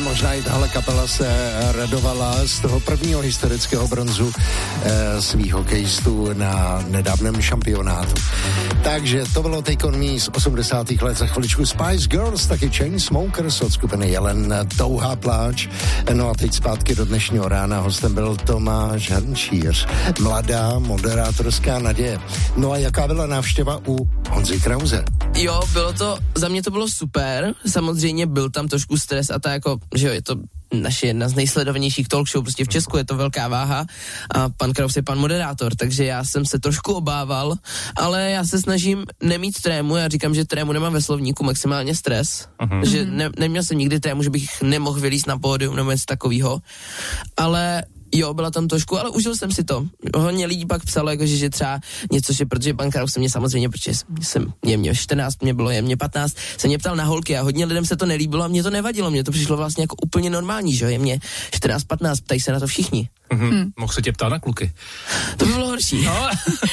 možná i tahle kapela se radovala z toho prvního historického bronzu svých hokejistů na nedávném šampionátu. Takže to bylo Take On Me z 80. let, za chviličku Spice Girls, taky Chainsmokers od skupiny Jelen, Touhá pláč. No a teď zpátky do dnešního rána, hostem byl Tomáš Hrnčíř, mladá moderátorská naděje. No a jaká byla návštěva u Honzy Krause? Jo, za mě to bylo super, samozřejmě byl tam trošku stres a tak jako, že jo, je to naše jedna z nejsledovanějších talk show, prostě v Česku je to velká váha a pan Kraus je pan moderátor, takže já jsem se trošku obával, ale já se snažím nemít trému, já říkám, že trému nemám ve slovníku, maximálně stres, že neměl jsem nikdy trému, že bych nemohl vylízt na pódium nebo něco takového, ale jo, byla tam trošku, ale užil jsem si to. Hodně lidí pak psalo, jakože, že třeba něco, že protože pan Kraus se mě samozřejmě, protože je mě 14, mě bylo jemně 15, se mě ptal na holky a hodně lidem se to nelíbilo a mě to nevadilo, mě to přišlo vlastně jako úplně normální, že jo, je mě 14, 15, ptají se na to všichni. Mohl se tě ptát na kluky. To by bylo horší. No.